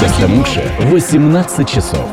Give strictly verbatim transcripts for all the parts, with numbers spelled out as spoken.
Костомукша восемнадцать часов.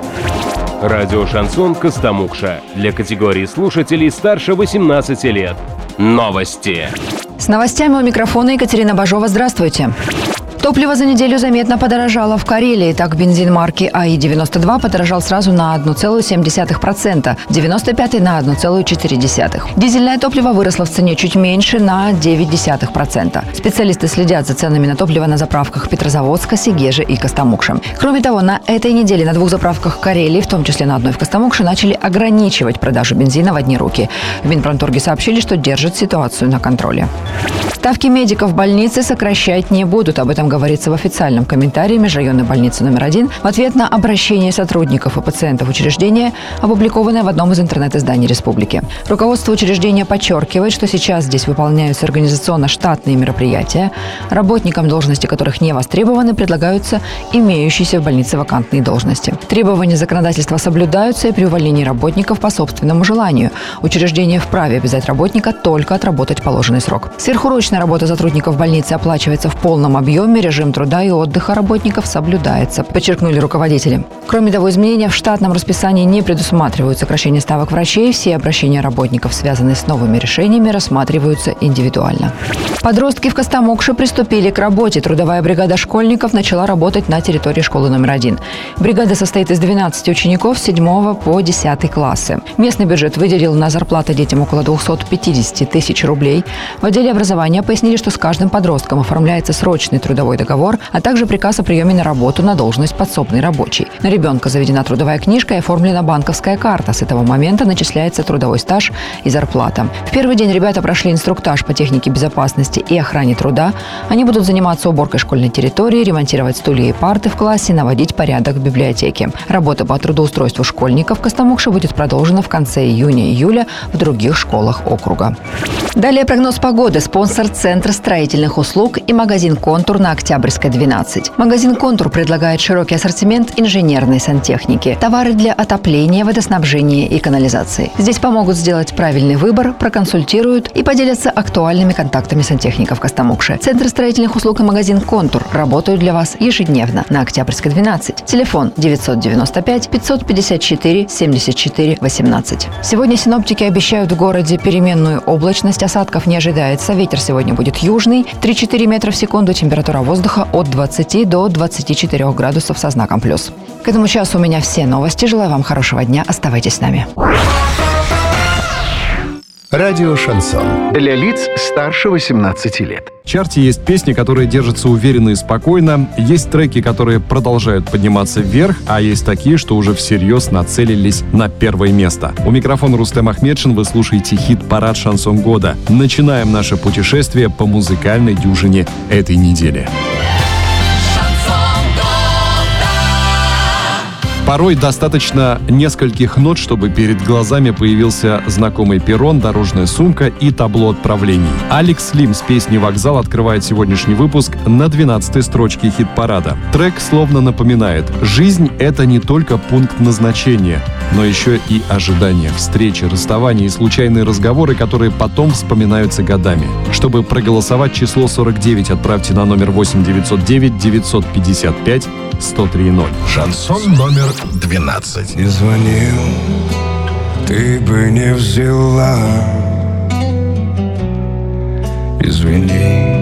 Радио «Шансон Костомукша» для категории слушателей старше восемнадцати лет. Новости. С новостями у микрофона Екатерина Бажова. Здравствуйте. Топливо за неделю заметно подорожало в Карелии. Так, бензин марки А И девяносто два подорожал сразу на одна целая семь десятых процента, девяносто пятый на одна целая четыре десятых процента. Дизельное топливо выросло в цене чуть меньше на девять десятых процента. Специалисты следят за ценами на топливо на заправках Петрозаводска, Сегежа и Костомукши. Кроме того, на этой неделе на двух заправках Карелии, в том числе на одной в Костомукше, начали ограничивать продажу бензина в одни руки. В Минпромторге сообщили, что держат ситуацию на контроле. Ставки медиков в больнице сокращать не будут. Об этом говорится в официальном комментарии межрайонной больницы номер один в ответ на обращение сотрудников и пациентов учреждения, опубликованное в одном из интернет-изданий республики. Руководство учреждения подчеркивает, что сейчас здесь выполняются организационно-штатные мероприятия. Работникам, должности которых не востребованы, предлагаются имеющиеся в больнице вакантные должности. Требования законодательства соблюдаются и при увольнении работников по собственному желанию. Учреждение вправе обязать работника только отработать положенный срок. Сверхурочная работа сотрудников больницы оплачивается в полном объеме, режим труда и отдыха работников соблюдается, подчеркнули руководители. Кроме того, изменения в штатном расписании не предусматривают сокращение ставок врачей. Все обращения работников, связанные с новыми решениями, рассматриваются индивидуально. Подростки в Костомукше приступили к работе. Трудовая бригада школьников начала работать на территории школы номер один. Бригада состоит из двенадцати учеников с седьмого по десятый классы. Местный бюджет выделил на зарплаты детям около двухсот пятидесяти тысяч рублей. В отделе образования пояснили, что с каждым подростком оформляется срочный трудовой договор, а также приказ о приеме на работу на должность подсобный рабочий. На ребенка заведена трудовая книжка и оформлена банковская карта. С этого момента начисляется трудовой стаж и зарплата. В первый день ребята прошли инструктаж по технике безопасности и охране труда. Они будут заниматься уборкой школьной территории, ремонтировать стулья и парты в классе, наводить порядок в библиотеке. Работа по трудоустройству школьников в Костомукше будет продолжена в конце июня-июля в других школах округа. Далее прогноз погоды. Спонсор – Центр строительных услуг и магазин «Контур» на Октябрьской, двенадцать. Магазин «Контур» предлагает широкий ассортимент инженерной сантехники, товары для отопления, водоснабжения и канализации. Здесь помогут сделать правильный выбор, проконсультируют и поделятся актуальными контактами сантехников Костомукши. Центр строительных услуг и магазин «Контур» работают для вас ежедневно на Октябрьской, двенадцать. Телефон девятьсот девяносто пять пятьсот пятьдесят четыре семьдесят четыре восемнадцать. Сегодня синоптики обещают в городе переменную облачность, осадков не ожидается. Ветер сегодня будет южный, три-четыре метра в секунду, температура воздуха от двадцати до двадцати четырёх градусов со знаком плюс. К этому часу у меня все новости. Желаю вам хорошего дня. Оставайтесь с нами. Радио «Шансон» для лиц старше восемнадцати лет. В чарте есть песни, которые держатся уверенно и спокойно, есть треки, которые продолжают подниматься вверх, а есть такие, что уже всерьез нацелились на первое место. У микрофона Рустем Ахмедшин, вы слушаете хит-парад «Шансон года». Начинаем наше путешествие по музыкальной дюжине этой недели. Порой достаточно нескольких нот, чтобы перед глазами появился знакомый перрон, дорожная сумка и табло отправлений. Алекс Лим с песней «Вокзал» открывает сегодняшний выпуск на двенадцатой строчке хит-парада. Трек словно напоминает: жизнь — это не только пункт назначения, но еще и ожидания, встречи, расставания и случайные разговоры, которые потом вспоминаются годами. Чтобы проголосовать, число сорок девять отправьте на номер восемь девятьсот девять девятьсот пятьдесят пять сто три ноль. Шансон номер двенадцать. Не звонил, ты бы не взяла. Извини,